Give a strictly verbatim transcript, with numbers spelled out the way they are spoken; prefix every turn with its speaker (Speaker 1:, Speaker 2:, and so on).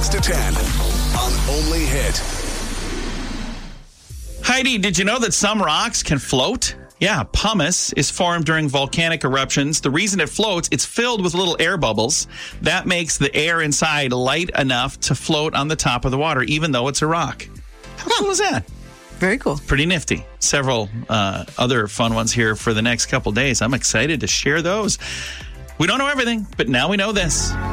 Speaker 1: six to ten on Only Hit.
Speaker 2: Heidi, did you know that some rocks can float? Yeah, pumice is formed during volcanic eruptions. The reason it floats, it's filled with little air bubbles. That makes the air inside light enough to float on the top of the water, even though it's a rock. How cool is that?
Speaker 3: Very cool.
Speaker 2: Pretty nifty. Several uh, other fun ones here for the next couple days. I'm excited to share those. We don't know everything, but now we know this.